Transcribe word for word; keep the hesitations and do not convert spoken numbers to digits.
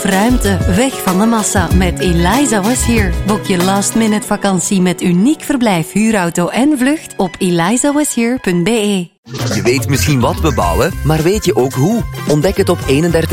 Ruimte, weg van de massa met Eliza Was Here. Boek je last minute vakantie met uniek verblijf, huurauto en vlucht op eliza was here punt b e. Je weet misschien wat we bouwen, maar weet je ook hoe? Ontdek het op eenendertig